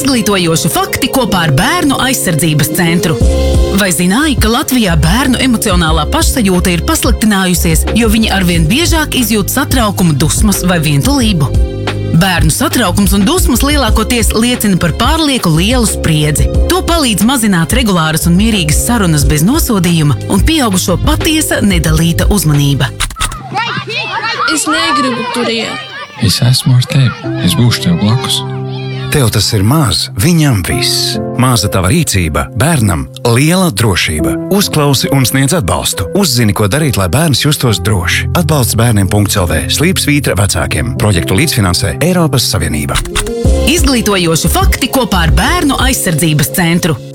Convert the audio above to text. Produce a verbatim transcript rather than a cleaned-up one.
Izglītojoši fakti kopā ar Bērnu aizsardzības centru. Vai zināji, ka Latvijā bērnu emocionālā pašsajūta ir pasliktinājusies, jo viņi arvien biežāk izjūt satraukumu, dusmas vai vientulību? Bērnu satraukums un dusmas lielākoties liecina par pārlieku lielu spriedzi. To palīdz mazināt regulāras un mierīgas sarunas bez nosodījuma un pieaugušo patiesa nedalīta uzmanība. Es negribu turien. Es esmu ar tevi. Es būšu tev blakus. Tev tas ir maz, viņam viss. Maza tava rīcība, bērnam liela drošība. Uzklausi un sniedz atbalstu. Uzzini, ko darīt, lai bērns justos droši. Atbalsts bērniem punkts el vē. Slīpsvītra vecākiem. Projektu līdzfinansē Eiropas Savienība. Izglītojoši fakti kopā ar Bērnu aizsardzības centru.